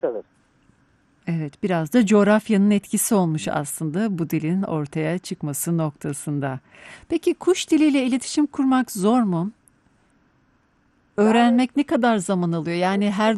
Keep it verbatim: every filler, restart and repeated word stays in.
Evet. Evet, biraz da coğrafyanın etkisi olmuş aslında bu dilin ortaya çıkması noktasında. Peki kuş diliyle iletişim kurmak zor mu? Yani Öğrenmek ne kadar zaman alıyor? Yani her